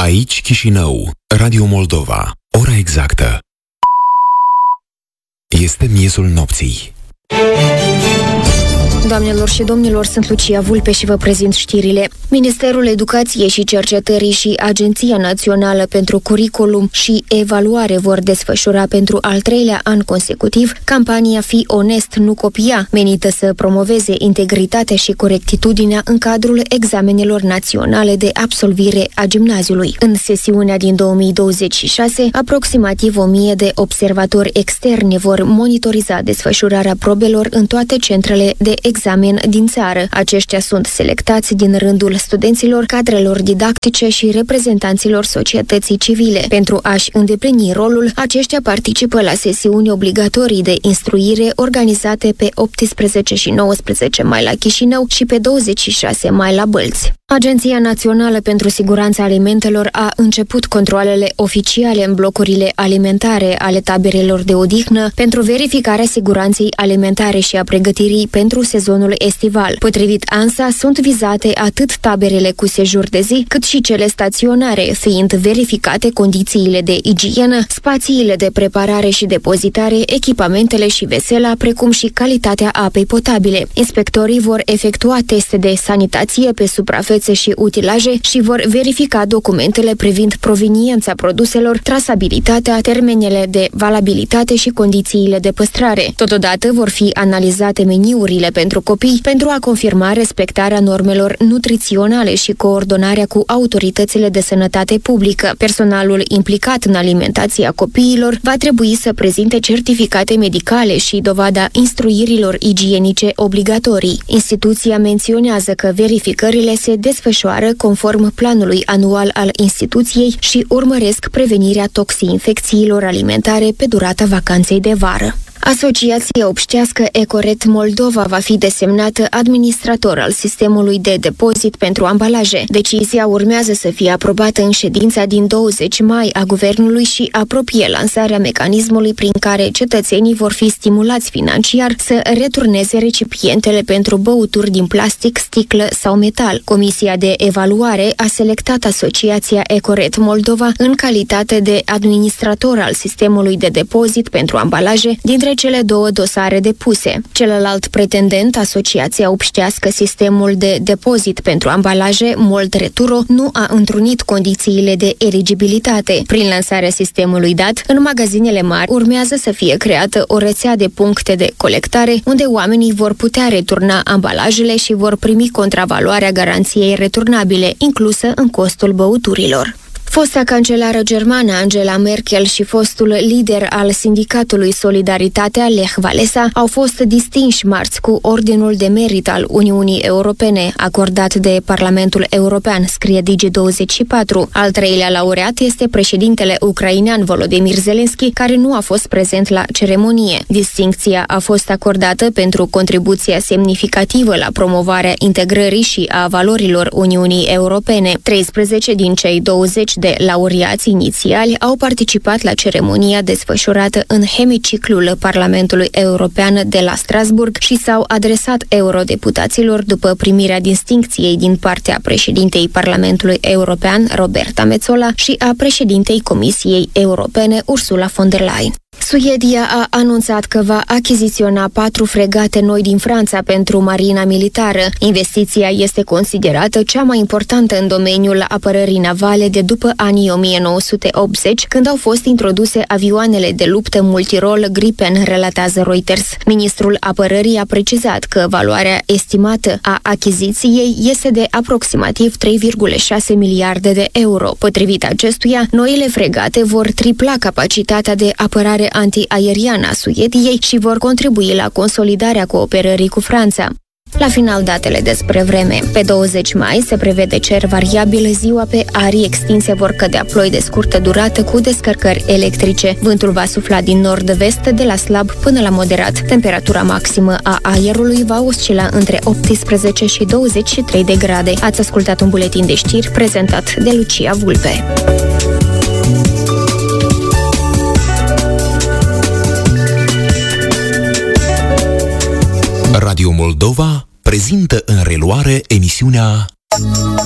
Aici Chișinău, Radio Moldova. Ora exactă. Este miezul nopții. Doamnelor și domnilor, sunt Lucia Vulpe și vă prezint știrile. Ministerul Educației și Cercetării și Agenția Națională pentru Curiculum și Evaluare vor desfășura pentru al 3-lea an consecutiv campania Fii onest, nu copia, menită să promoveze integritatea și corectitudinea în cadrul examenelor naționale de absolvire a gimnaziului. În sesiunea din 2026, aproximativ 1000 de observatori externi vor monitoriza desfășurarea probelor în toate centrele de examen din țară. Aceștia sunt selectați din rândul studenților, cadrelor didactice și reprezentanților societății civile. Pentru a-și îndeplini rolul, aceștia participă la sesiuni obligatorii de instruire organizate pe 18 și 19 mai la Chișinău și pe 26 mai la Bălți. Agenția Națională pentru Siguranța Alimentelor a început controalele oficiale în blocurile alimentare ale taberelor de odihnă pentru verificarea siguranței alimentare și a pregătirii pentru sezonul estival. Potrivit ANSA, sunt vizate atât taberele cu sejur de zi, cât și cele staționare, fiind verificate condițiile de igienă, spațiile de preparare și depozitare, echipamentele și vesela, precum și calitatea apei potabile. Inspectorii vor efectua teste de sanitație pe suprafețe și utilaje și vor verifica documentele privind proveniența produselor, trasabilitatea, termenele de valabilitate și condițiile de păstrare. Totodată vor fi analizate meniurile pentru copii pentru a confirma respectarea normelor nutriționale și coordonarea cu autoritățile de sănătate publică. Personalul implicat în alimentația copiilor va trebui să prezinte certificate medicale și dovada instruirilor igienice obligatorii. Instituția menționează că verificările se desfășoară conform planului anual al instituției și urmăresc prevenirea toxinfecțiilor alimentare pe durata vacanței de vară. Asociația Obștească Ecoret Moldova va fi desemnată administrator al sistemului de depozit pentru ambalaje. Decizia urmează să fie aprobată în ședința din 20 mai a Guvernului și apropie lansarea mecanismului prin care cetățenii vor fi stimulați financiar să returneze recipientele pentru băuturi din plastic, sticlă sau metal. Comisia de evaluare a selectat Asociația Ecoret Moldova în calitate de administrator al sistemului de depozit pentru ambalaje dintre cele două dosare depuse. Celălalt pretendent, Asociația Obștească Sistemul de Depozit pentru Ambalaje, Mold Returo, nu a întrunit condițiile de eligibilitate. Prin lansarea sistemului dat, în magazinele mari urmează să fie creată o rețea de puncte de colectare unde oamenii vor putea returna ambalajele și vor primi contravaloarea garanției returnabile, inclusă în costul băuturilor. Fosta cancelară germană Angela Merkel și fostul lider al sindicatului Solidaritatea, Lech Walesa, au fost distinși marți cu Ordinul de Merit al Uniunii Europene, acordat de Parlamentul European, scrie Digi24. Al 3-lea laureat este președintele ucrainean Volodymyr Zelensky, care nu a fost prezent la ceremonie. Distincția a fost acordată pentru contribuția semnificativă la promovarea integrării și a valorilor Uniunii Europene. 13 din cei 20 de laureați inițiali au participat la ceremonia desfășurată în hemiciclul Parlamentului European de la Strasburg și s-au adresat eurodeputaților după primirea distincției din partea președintei Parlamentului European, Roberta Metsola, și a președintei Comisiei Europene, Ursula von der Leyen. Suedia a anunțat că va achiziționa 4 fregate noi din Franța pentru marina militară. Investiția este considerată cea mai importantă în domeniul apărării navale de după anii 1980, când au fost introduse avioanele de luptă multirol Gripen, relatează Reuters. Ministrul apărării a precizat că valoarea estimată a achiziției este de aproximativ 3,6 miliarde de euro. Potrivit acestuia, noile fregate vor tripla capacitatea de apărare antiaeriană a Suediei și vor contribui la consolidarea cooperării cu Franța. La final, datele despre vreme. Pe 20 mai se prevede cer variabil, ziua pe arii extinse vor cădea ploi de scurtă durată cu descărcări electrice. Vântul va sufla din nord-vest de la slab până la moderat. Temperatura maximă a aerului va oscila între 18 și 23 de grade. Ați ascultat un buletin de știri prezentat de Lucia Vulpe. Radio Moldova prezintă în reluare emisiunea